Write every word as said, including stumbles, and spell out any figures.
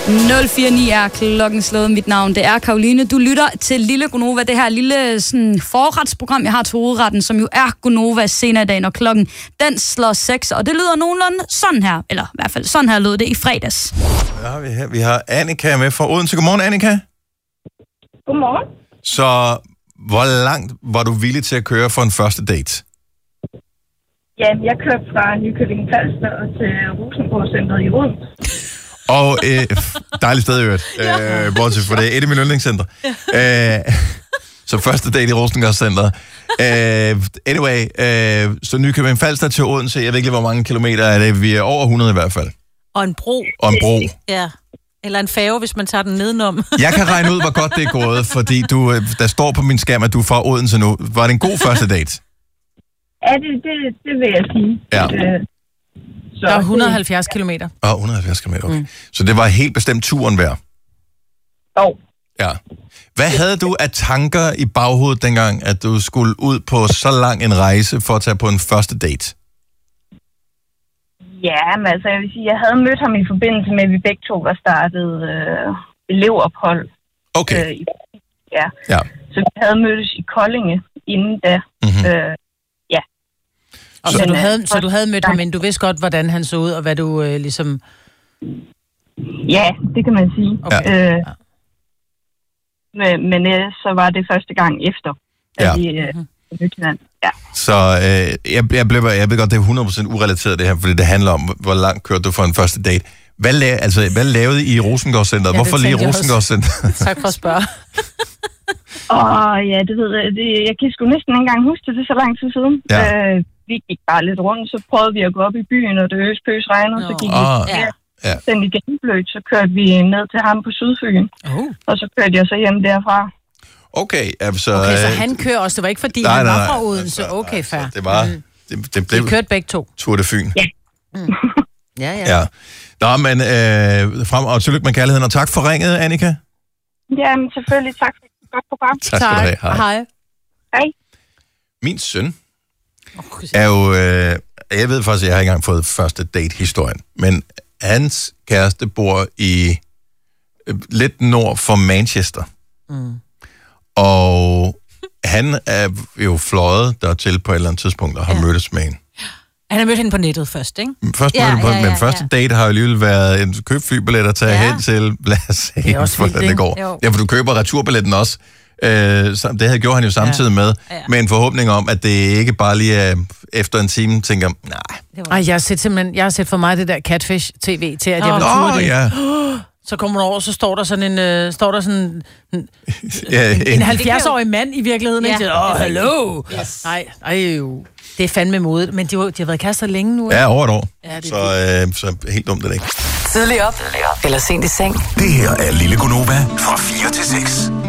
nul fire ni er klokken slået. Mit navn, det er Karoline. Du lytter til Lille Gonova, det her lille sådan, forretsprogram, jeg har til hovedretten, som jo er Gonova senere i dag, når klokken den slår seks, og det lyder nogenlunde sådan her, eller i hvert fald sådan her lød det i fredags. Hvad har vi her? Vi har Annika med fra Odense. Godmorgen, Annika. Godmorgen. Så hvor langt var du villig til at køre for en første date? Ja, jeg kørte fra Nykøbing Falster til Rosenborg-centret i Odense. Og øh, dejligt sted i øvrigt, øh, bortset for det. Et af mine yndlingscentre. Øh, så første date i Rosengårdscentret. Øh, anyway, øh, så Nykøbing Falster til Odense. Jeg ved ikke, hvor mange kilometer er det. Vi er over hundrede i hvert fald. Og en bro. Og en bro. Ja. Eller en færge, hvis man tager den nedenom. Jeg kan regne ud, hvor godt det er gået, fordi du, der står på min skærm, at du er fra Odense nu. Var det en god første date? Ja, det, det, det vil jeg sige. Ja. Øh, så Der er et hundrede og halvfjerds kilometer. Åh, oh, et hundrede og halvfjerds kilometer, okay. Mm. Så det var helt bestemt turen værd? Jo. Ja. Hvad havde du af tanker i baghovedet dengang, at du skulle ud på så lang en rejse for at tage på en første date? Ja, men altså, jeg vil sige, jeg havde mødt ham i forbindelse med, at vi begge to var startet øh, elevophold. Okay. Øh, i, ja. Ja. Så vi havde mødtes i Koldinge inden da. Mm-hmm. Øh, ja. Og så, så, du havde, så du havde mødt ham, men du vidste godt, hvordan han så ud, og hvad du øh, ligesom... Ja, det kan man sige. Okay. Øh, men men øh, så var det første gang efter, at Ja. vi øh, mødte hinanden. Ja. Så øh, jeg, jeg, blev, jeg ved godt, det er hundrede procent urelateret det her, fordi det handler om, hvor langt kørte du for en første date. Hvad, la- altså, hvad lavede I i Rosengårdscentret? Ja, Hvorfor lige tænkte jeg også. Rosengårdscentret? Tak for at spørge. Åh, ja, det ved jeg. Det, jeg kan sgu næsten ikke engang huske det, det er så lang tid siden. Ja. Øh, vi gik bare lidt rundt, så prøvede vi at gå op i byen, og det øs pøs regnede, så gik Ah, vi ja. ja. den igen blødt, så kørte vi ned til ham på Sydfyn, Oh. og så kørte jeg så hjem derfra. Okay, altså... Okay, så øh, han kører også. Det var ikke, fordi nej, han nej, var nej. fra Odense. Altså, Okay, fair. altså, det var... Mm. Det, det blev Vi kørte begge to. Tour de Fyn. Ja. Mm. Ja, ja. Ja. Nå, men øh, frem og tillykke med kærligheden, og tak for ringet, Annika. Jamen, selvfølgelig. Tak for et godt program. Tak skal du have. Hej. Hej. Hej. Min søn Oh, er jo... Øh, jeg ved faktisk, at jeg har ikke engang fået første date-historien, men hans kæreste bor i øh, lidt nord for Manchester. Mm. Og han er jo fløjet dertil på et eller andet tidspunkt og har ja. mødtes med en. Han har mødt hende på nettet først, ikke? Først Ja, mødte på, ja, ja, men ja. første date har jo alligevel været en køb flybillet og tage Ja. hen til, lad os se, Det er også hvordan vildt, det går. ikke? Jo. Ja, for du køber returbilletten også. Øh, så det havde gjort han jo samtidig med, Ja. med en forhåbning om, at det ikke bare lige er efter en time, tænker, nej. Ej, jeg har set simpelthen, jeg har set for mig det der Catfish-tv til, at jeg vil Åh, turde det. ja. Så kommer man over, så står der sådan en, øh, står der sådan en, ja en en, halvfjerds-årig mand i virkeligheden, Ja. ikke? Åh, hallo! Yes. Nej, ej jo. Det er fandme modigt, men de har, de har været kærester længe nu, ikke? ja, over et år. Ja, det så, øh, så helt dumt er det ikke. Tidligere op eller sent i seng. Det her er Lille Gonova fra fire til seks.